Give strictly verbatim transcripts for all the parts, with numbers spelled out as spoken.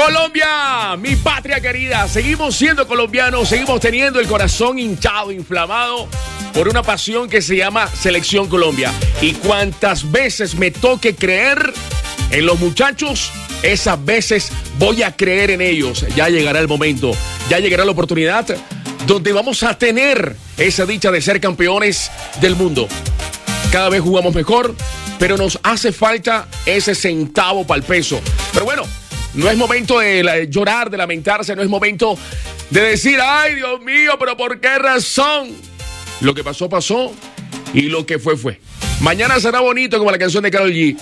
Colombia, mi patria querida, seguimos siendo colombianos, seguimos teniendo el corazón hinchado, inflamado por una pasión que se llama Selección Colombia. Y cuantas veces me toque creer en los muchachos, esas veces voy a creer en ellos. Ya llegará el momento, ya llegará la oportunidad donde vamos a tener esa dicha de ser campeones del mundo. Cada vez jugamos mejor, pero nos hace falta ese centavo para el peso. Pero bueno, no es momento de la, llorar, de lamentarse, no es momento de decir, ay, Dios mío, pero ¿por qué razón? Lo que pasó, pasó, y lo que fue, fue. Mañana será bonito como la canción de Karol G.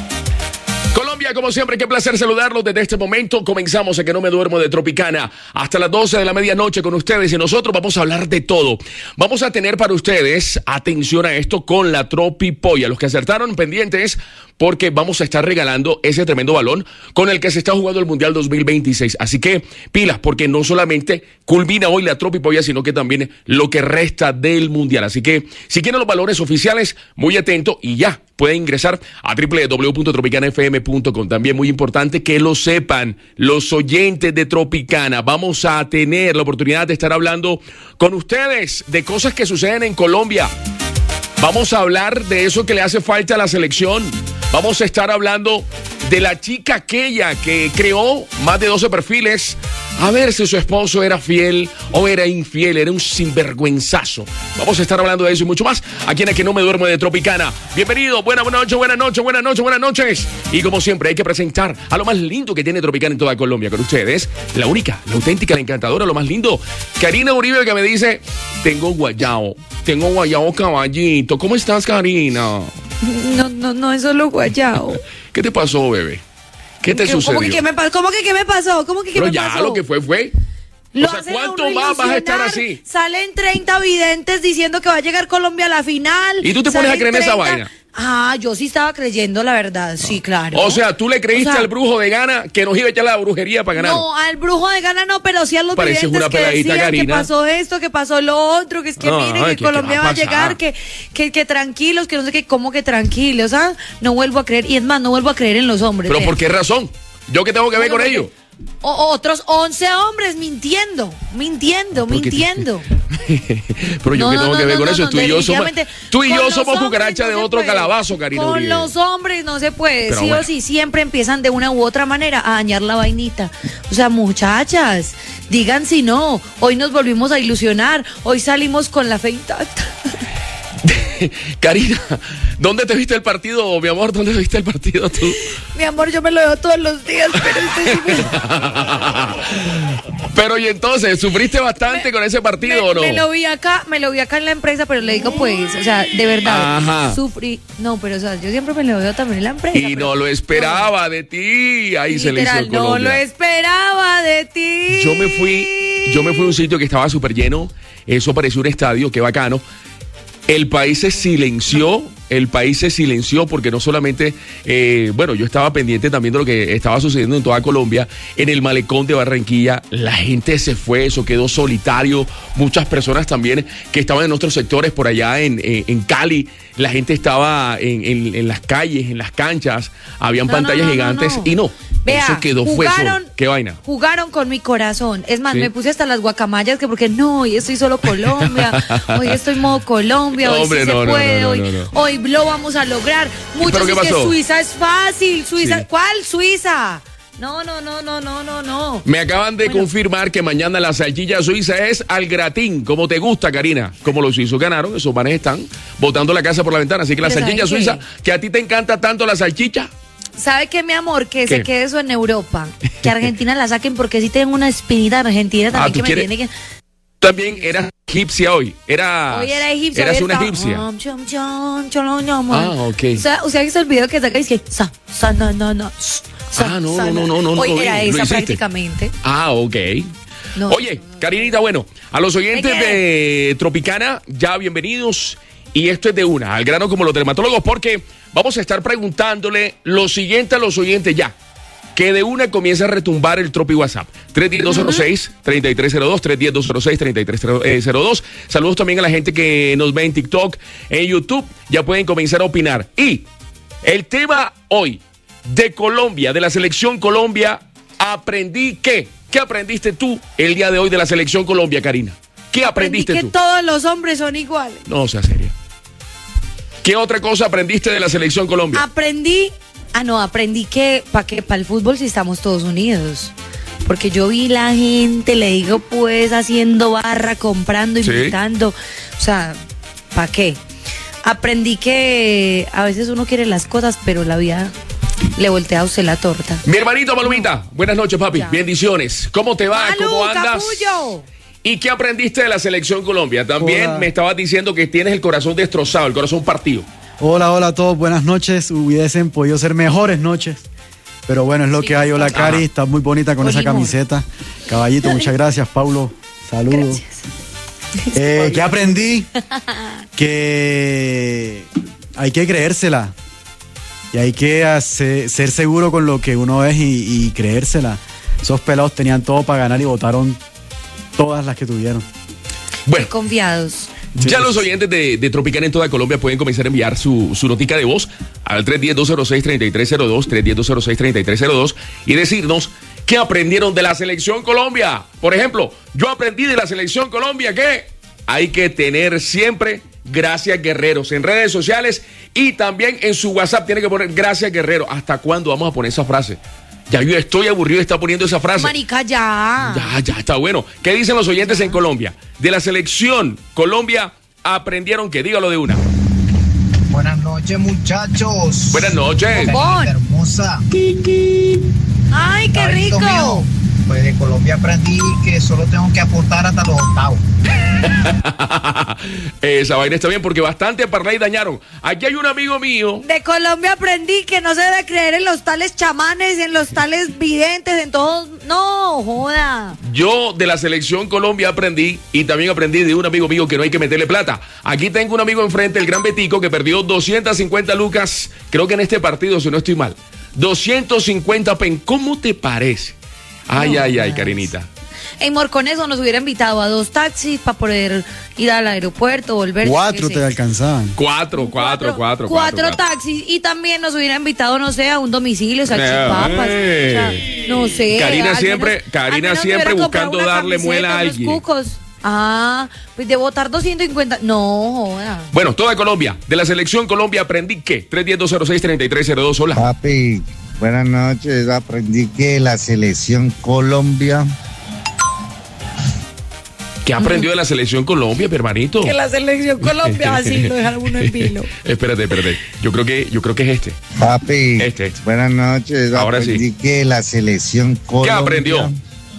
Colombia, como siempre, qué placer saludarlos desde este momento. Comenzamos a Que No Me Duermo de Tropicana hasta las doce de la medianoche con ustedes y nosotros vamos a hablar de todo. Vamos a tener para ustedes, atención a esto, con la Tropipolla. Los que acertaron pendientes porque vamos a estar regalando ese tremendo balón con el que se está jugando el Mundial dos mil veintiséis. Así que pilas, porque no solamente culmina hoy la Tropipolla, sino que también lo que resta del Mundial. Así que si quieren los valores oficiales, muy atento y ya pueden ingresar a doble u doble u doble u punto tropicana f m punto com. También muy importante que lo sepan los oyentes de Tropicana. Vamos a tener la oportunidad de estar hablando con ustedes de cosas que suceden en Colombia. Vamos a hablar de eso que le hace falta a la selección. Vamos a estar hablando de la chica aquella que creó más de doce perfiles a ver si su esposo era fiel o era infiel, era un sinvergüenzazo. Vamos a estar hablando de eso y mucho más aquí en el Que No Me Duermo de Tropicana. Bienvenido, buena, buena noche, buenas noches, buenas noches, buenas noches. Y como siempre hay que presentar a lo más lindo que tiene Tropicana en toda Colombia con ustedes. La única, la auténtica, la encantadora, lo más lindo. Karina Uribe, que me dice, tengo guayao, tengo guayao caballito. ¿Cómo estás, Karina? No, no, no es solo guayao. ¿Qué te pasó, bebé? ¿Qué te ¿Qué, sucedió? ¿Cómo que qué me pasó? ¿Cómo que qué me pasó? ¿Cómo que qué Pero me ya pasó? lo que fue, fue. Lo O sea, hacen a ¿cuánto uno más vas a estar ilusionar. así? Salen treinta videntes diciendo que va a llegar Colombia a la final. ¿Y tú te pones a creer en esa vaina? Ah, yo sí estaba creyendo, la verdad, sí, claro. O sea, tú le creíste O sea, al brujo de Ghana que nos iba a echar la brujería para ganar. No, al brujo de Ghana no, pero sí a los Pareces videntes una que peladita, decían Karina. que pasó esto, que pasó lo otro, que es que Ah, miren, ay, que ¿qué- Colombia qué va va a a llegar, pasar? que, que, que tranquilos, que no sé qué, ¿cómo que tranquilos? ¿Ah? No vuelvo a creer, y es más, no vuelvo a creer en los hombres. ¿Pero vean. por qué razón? ¿Yo qué tengo que ver Bueno, con porque- ello? O, otros once hombres mintiendo, mintiendo, ¿Por qué te- mintiendo. Pero yo No, qué no, tengo no, que ver no, con no, eso. no, Tú y yo somos, definitivamente, tú y con yo los somos hombres cucaracha no de se otro puede. calabazo, Karina Con Uribe. los hombres no se puede, Pero sí bueno. o sí, siempre empiezan de una u otra manera a dañar la vainita. O sea, muchachas, digan si no, hoy nos volvimos a ilusionar, hoy salimos con la fe intacta. Karina, ¿dónde te viste el partido, mi amor? ¿Dónde viste el partido tú? Mi amor, yo me lo veo todos los días, pero este sí me... Pero y entonces, ¿sufriste bastante Me- con ese partido me, o no? me lo vi acá, me lo vi acá en la empresa, pero le digo pues, o sea, de verdad, Ajá. sufrí. No, pero o sea, yo siempre me lo veo también en la empresa. Y pero- no lo esperaba de ti. Ahí se le hizo Literal, no Colombia. lo esperaba de ti. Yo me fui, yo me fui a un sitio que estaba súper lleno. Eso parecía un estadio, qué bacano. El país se silenció, el país se silenció porque no solamente, eh, bueno, yo estaba pendiente también de lo que estaba sucediendo en toda Colombia, en el malecón de Barranquilla, la gente se fue, eso quedó solitario, muchas personas también que estaban en otros sectores por allá en, en, en Cali, la gente estaba en, en, en las calles, en las canchas, habían No, no, pantallas no, no, gigantes no. y no, Vea, eso quedó fue jugaron, eso, qué vaina. Jugaron con mi corazón. Es más, Sí. me puse hasta las guacamayas que porque no, hoy estoy solo Colombia, hoy estoy modo Colombia, hoy Hombre, sí no, se no, puede, no, no, hoy, no, no. hoy lo vamos a lograr. Muchos ¿Pero qué dicen que pasó? Suiza es fácil, Suiza, Sí. ¿cuál Suiza? No, no, no, no, no, no, no. Me acaban de Bueno. confirmar que mañana la salchicha suiza es al gratín, como te gusta, Karina. Como los suizos ganaron, esos manes están botando la casa por la ventana. Así que la Pero salchicha ¿sabe suiza, qué? que a ti te encanta tanto la salchicha. ¿Sabe qué, mi amor? Que ¿Qué? se quede eso en Europa. Que Argentina la saquen porque sí tengo una espinita argentina también Ah, ¿tú que me quieres? tiene que... También eras egipcia hoy. Eras, Hoy era egipcia. Eras hoy una estaba- egipcia. Chom, chom, chom, chom, chom. Ah, ok. O sea, usted ha visto el video que saca y dice, sa, sa, na, na, na, sa, Ah, no, sa, no, na. no, no, no Hoy lo era vi, lo esa hiciste. prácticamente. Ah, ok. No. Oye, Karinita, bueno, a los oyentes ¿De qué? de Tropicana, ya bienvenidos. Y esto es de una, al grano como los dermatólogos, porque vamos a estar preguntándole lo siguiente a los oyentes ya. Que de una comienza a retumbar el Tropi WhatsApp. tres uno cero, dos cero seis, tres tres cero dos, tres uno cero, dos cero seis, tres tres cero dos. Saludos también a la gente que nos ve en TikTok, en YouTube. Ya pueden comenzar a opinar. Y el tema hoy de Colombia, de la selección Colombia, ¿Aprendí qué? ¿Qué aprendiste tú el día de hoy de la Selección Colombia, Karina? ¿Qué aprendiste Aprendí tú? que todos los hombres son iguales. No, sea seria. ¿Qué otra cosa aprendiste de la Selección Colombia? Aprendí, ah no, aprendí que para que para el fútbol sí estamos todos unidos. Porque yo vi la gente, le digo pues, haciendo barra, comprando, Sí. invitando. O sea, ¿para qué? Aprendí que a veces uno quiere las cosas, pero la vida le voltea a usted la torta. Mi hermanito Malumita, buenas noches, papi. Ya. Bendiciones. ¿Cómo te va? Malú, ¿Cómo andas? capullo. ¿Y qué aprendiste de la Selección Colombia? También Hola. me estabas diciendo que tienes el corazón destrozado, el corazón partido. Hola, hola a todos, buenas noches. Hubiesen podido ser mejores noches. Pero bueno, es lo Sí, que hay. Hola, ajá. Cari, estás muy bonita con esa Olimón. camiseta. Caballito, muchas gracias. Paulo, saludos. Gracias. Eh, ¿Qué aprendí? Que hay que creérsela. Y hay que hacer- ser seguro con lo que uno es y, y creérsela. Esos pelados tenían todo para ganar y votaron todas las que tuvieron. Bueno, Confiados. ya los oyentes de, de Tropicana en toda Colombia pueden comenzar a enviar su, su notica de voz al tres uno cero, dos cero seis, tres tres cero dos, tres uno cero, dos cero seis, tres tres cero dos y decirnos qué aprendieron de la Selección Colombia. Por ejemplo, yo aprendí de la Selección Colombia que hay que tener siempre gracias guerreros en redes sociales y también en su WhatsApp tiene que poner gracias guerrero. ¿Hasta cuándo vamos a poner esa frase? Ya yo estoy aburrido de estar poniendo esa frase. Marica, ya. Ya, ya está bueno. ¿Qué dicen los oyentes en Colombia? De la Selección Colombia aprendieron que, dígalo de una. Buenas noches, muchachos. Buenas noches. Bon. Hermosa. Ay, qué Carito rico. mío, pues de Colombia aprendí que solo tengo que aportar hasta los octavos. Esa vaina está bien porque bastante parlay dañaron. Aquí hay un amigo mío. De Colombia aprendí que no se debe creer en los tales chamanes, en los tales videntes, en todos. No, joda. Yo de la Selección Colombia aprendí y también aprendí de un amigo mío que no hay que meterle plata. Aquí tengo un amigo enfrente, el Gran Betico, que perdió doscientas cincuenta lucas, creo que en este partido, si no estoy mal. doscientos cincuenta pen. ¿Cómo te parece? Ay, No, ay, ay, más. Karinita. En Morconeso nos hubiera invitado a dos taxis para poder ir al aeropuerto, volver. Cuatro yo qué te sé. alcanzaban. Cuatro, cuatro, cuatro, cuatro, cuatro. taxis y también nos hubiera invitado, no sé, a un domicilio, salchipapas. Eh. O sea, no sé. Karina al siempre- menos- Karina al menos me siempre hubiera comprado buscando una darle camiseta, muela a unos alguien. cucos. Ah, pues de votar doscientos cincuenta. No, joda. Bueno, toda Colombia. De la Selección Colombia aprendí que tres uno cero, dos cero seis, tres tres cero dos. Hola. Papi, buenas noches. Aprendí que la selección Colombia, ¿Qué aprendió de la Selección Colombia, mi hermanito? Que la selección Colombia así lo dejaron uno en vilo. Espérate, espérate. Yo creo que, yo creo que es este. papi, Este, este. buenas noches. Ahora Aprendí sí. que la selección Colombia, aprendió?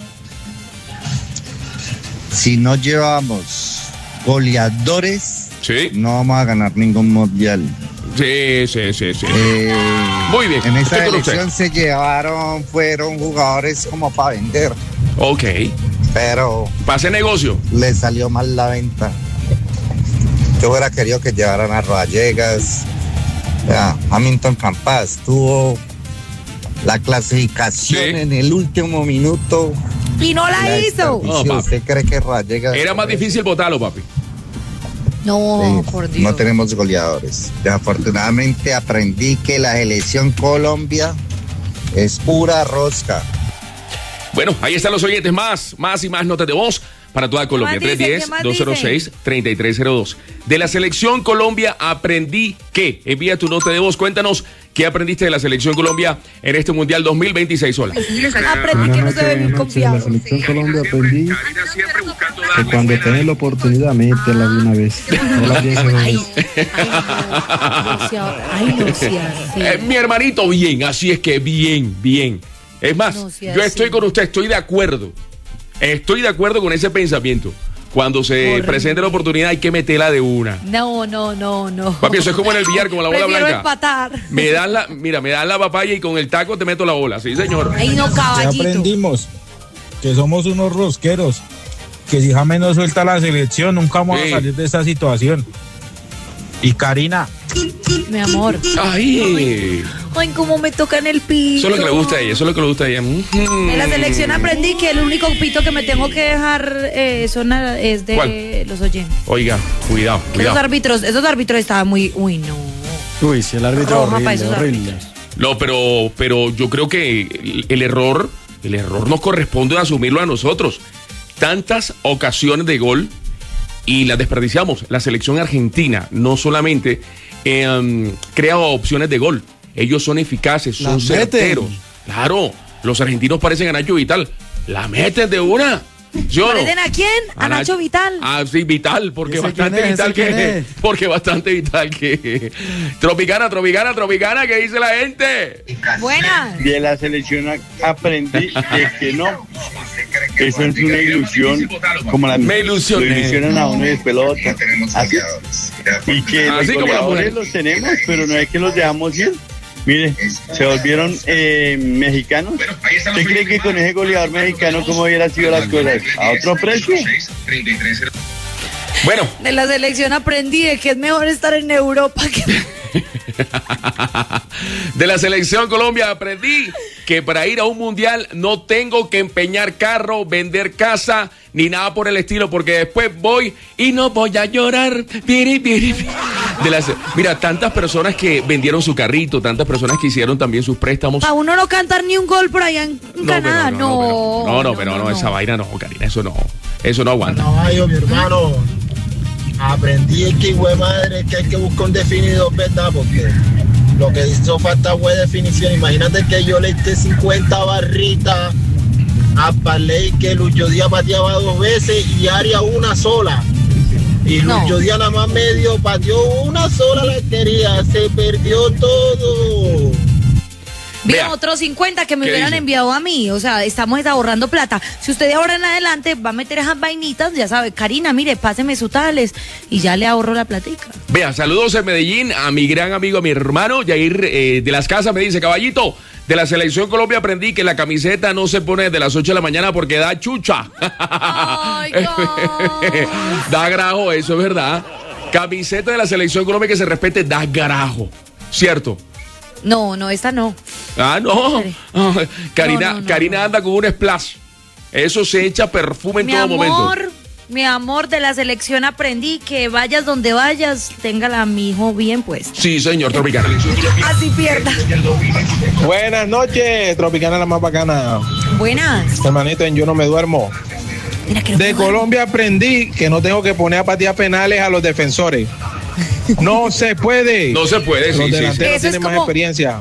Si no llevamos goleadores, Sí, no vamos a ganar ningún mundial. sí, sí, sí, sí. Eh, Muy bien, En esta estoy con usted. selección se llevaron, fueron jugadores como para vender, Ok. pero Pase negocio. le salió mal la venta. Yo hubiera querido que llevaran a Rodallegas, a Hamilton Campas, tuvo la clasificación Sí. en el último minuto. Y no la hizo. desperdició. No, papi. ¿Usted cree que Rodallegas? Era más difícil votarlo, papi. No, Sí, por Dios. no tenemos goleadores. Desafortunadamente aprendí que la selección Colombia es pura rosca. Bueno, ahí están los oyentes. Más, más y más notas de voz para toda Colombia. más dicen? tres uno ¿Qué cero, más dos cero seis, tres tres cero dos. De la Selección Colombia aprendí que. Envía tu nota de voz. Cuéntanos qué aprendiste de la Selección Colombia en este Mundial dos mil veintiséis. Hola. Aprendí que no se debe vivir confiado. La selección Colombia aprendí Siempre buscando que cuando tenés la oportunidad, métela de una vez. No la pienses dos Ay, veces. ay, no, no sea- ay, no sea así. Eh, mi hermanito, bien, así es que bien, bien. Es más, No sea yo así. estoy con usted, estoy de acuerdo. Estoy de acuerdo con ese pensamiento. Cuando se Horrible. presente la oportunidad hay que meterla de una. No, no, no, no. Papi, eso es como en el billar, como la bola Prefiero blanca. empatar. Me das la, mira, me das la papaya y con el taco te meto la bola, sí, señor. Ay, no, Ya caballito. aprendimos que somos unos rosqueros, que si James no suelta la selección, nunca vamos Sí. a salir de esta situación. Y Karina, Mi amor. Ay, Ay, cómo me tocan el pito. eso es lo que le gusta a ella, eso es lo que le gusta a ella. Mm. En la selección aprendí que el único pito que me tengo que dejar eh, sonar es de ¿Cuál? los oyentes. Oiga, cuidado, Esos cuidado. árbitros, esos árbitros estaban muy, uy, no. Uy, si el árbitro Roja para horrible, esos horrible. árbitros. No, pero, pero yo creo que el, el error el error nos corresponde asumirlo a nosotros. Tantas ocasiones de gol y las desperdiciamos. La selección argentina no solamente eh, um, crea opciones de gol, ellos son eficaces, son Las certeros. meten. Claro, los argentinos parecen a Nacho Vital, la meten de una. ¿Sí o no? ¿Parecen a quién? A, A Nacho Nach- Vital. Ah, sí, Vital, porque ¿Ese bastante quién es? vital ¿Ese quién que es? porque bastante vital que Tropicana, Tropicana, Tropicana, ¿qué dice la gente? Buenas. De la selección a- aprendí de que no, eso es una ilusión, como la Me ilusioné. lo ilusionan a uno de pelota, así, y que Así los como la goleadores mujer. los tenemos, pero no es que los dejamos ir. Mire, se volvieron eh, mexicanos. ¿Usted cree que con ese goleador mexicano cómo hubiera sido las cosas? ¿A otro precio? Bueno, De la selección aprendí de que es mejor estar en Europa que... de la selección Colombia aprendí que para ir a un mundial no tengo que empeñar carro, vender casa, ni nada por el estilo, porque después voy y no voy a llorar. Piri, piri, piri. De las, mira, tantas personas que vendieron su carrito, tantas personas que hicieron también sus préstamos. A uno no cantar ni un gol por allá en Canadá, pero no. no, no, pero no, esa vaina no, Karina, eso no, eso no aguanta. Caballo, mi hermano, aprendí que hijo de madre que hay que buscar un definido, ¿verdad? Porque lo que hizo falta fue definición. Imagínate que yo le eché cincuenta barritas a Parley, que Lucho Díaz pateaba dos veces y Arias una sola. Y No. Lucho Díaz nada más medio pateó una sola, la quería, se perdió todo. Vi Vea. otros cincuenta que me ¿Qué hubieran dice? enviado a mí. O sea, estamos ahorrando plata. Si usted de ahora en adelante va a meter esas vainitas, ya sabe, Karina, mire, páseme su tales y ya le ahorro la platica. Vea, saludos en Medellín a mi gran amigo, a mi hermano Yair eh, de las Casas. Me dice, caballito, de la selección Colombia aprendí que la camiseta no se pone desde las ocho de la mañana porque da chucha. Ay, God. Da grajo, eso es verdad. Camiseta de la selección Colombia que se respete, da grajo. ¿Cierto? No, no, esta no. Ah, no. Ah, Karina, No, no, no, Karina no. anda con un splash. Eso se echa perfume en Mi todo amor, momento. mi amor, de la selección aprendí que vayas donde vayas, téngala a mi hijo bien puesta. Sí, señor Tropicana. Así pierda. Buenas noches, Tropicana la más bacana. Buenas. Hermanito, en Yo No Me Duermo. Mira que no De me- Colombia aprendí que no tengo que poner a patear penales a los defensores. No se puede. No se puede, Los sí, sí, sí. delanteros Eso es tienen más como- experiencia.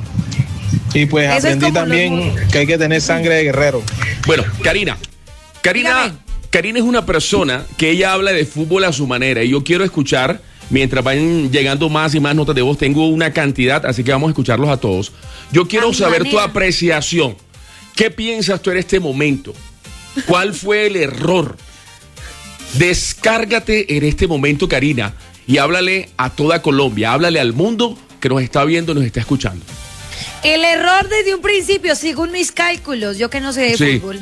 Y pues Eso es aprendí como también los- que hay que tener sangre de guerrero. Bueno, Karina. Karina, Dígame. Karina es una persona que ella habla de fútbol a su manera y yo quiero escuchar, mientras van llegando más y más notas de voz, tengo una cantidad, así que vamos a escucharlos a todos. Yo quiero A mi saber tu manera. apreciación. ¿Qué piensas tú en este momento? ¿Cuál fue el error? Descárgate en este momento, Karina, y háblale a toda Colombia, háblale al mundo que nos está viendo y nos está escuchando. El error desde un principio, según mis cálculos, yo que no sé de Sí. fútbol,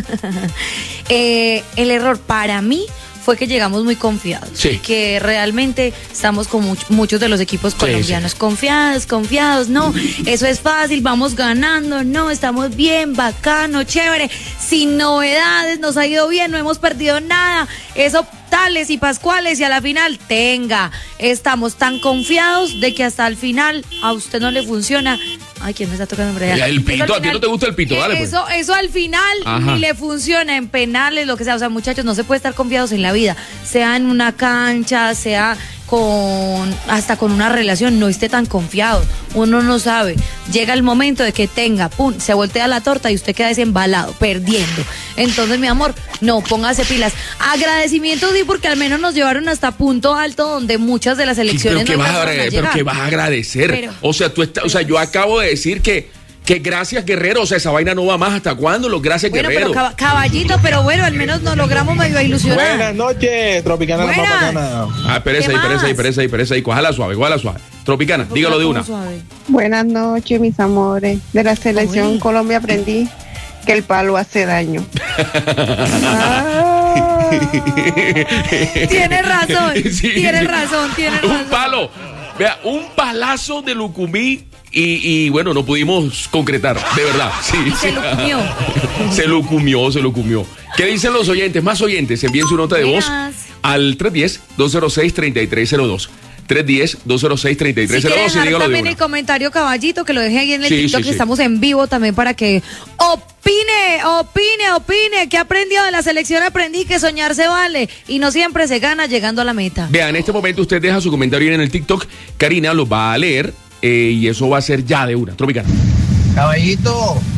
eh, el error para mí fue que llegamos muy confiados. Sí. Que realmente estamos con much- muchos de los equipos Sí, colombianos sí. confiados, confiados. No, eso es fácil, vamos ganando. No, estamos bien, bacano, chévere. Sin novedades, nos ha ido bien, no hemos perdido nada. Eso tales y pascuales y a la final tenga. Estamos tan confiados de que hasta el final a usted no le funciona. Ay, ¿quién me está tocando por allá? El pito, Eso al a ti no te gusta el pito, dale, pues. Eso, eso al final Ajá. ni le funciona en penales, lo que sea. O sea, muchachos, no se puede estar confiados en la vida. Sea en una cancha, sea con hasta con una relación, no esté tan confiado. Uno no sabe. Llega el momento de que tenga, pum, se voltea la torta y usted queda desembalado, perdiendo. Entonces, mi amor, no, póngase pilas. Agradecimiento, di, porque al menos nos llevaron hasta punto alto donde muchas de las elecciones pero que no vas a, alcanzaron a agrade- pero llegar. que vas a agradecer. Pero- o sea, tú estás, o sea, yo acabo de decir que, que gracias Guerrero, o sea, esa vaina no va más. ¿Hasta cuándo? Los gracias Bueno, Guerrero. pero caba- caballito, pero bueno, al menos nos logramos medio ilusionar. Buenas noches, Tropicana la más Buenas. bacana. Ah, espérese ¿Qué ahí, espérese ahí, más? espérese ahí, espérese ahí. Cójala suave, cójala suave. Tropicana, dígalo de una. Suave. Buenas noches, mis amores. De la selección Uy. Colombia aprendí que el palo hace daño. Tienes razón, Sí. tienes razón, tienes razón. Un palo. Vea, un palazo de Lucumí y, y bueno, no pudimos concretar, de verdad. Sí, Y se sí. lucumió. Se lo comió, se lo comió. ¿Qué dicen los oyentes? Más oyentes, envíen su nota de voz Buenas. al tres uno cero, dos cero seis, tres tres cero dos. tres uno cero, dos cero seis, tres tres Si cero quiere dos y dejar dígalo de también una. el comentario caballito, que lo deje ahí en el Sí, TikTok, sí, que sí. estamos en vivo también para que opine, opine, opine. ¿Qué aprendió de la selección? Aprendí que soñar se vale y no siempre se gana llegando a la meta. Vean, en este momento usted deja su comentario en el TikTok. Karina lo va a leer eh, y eso va a ser ya de una. Tropicana. Caballito,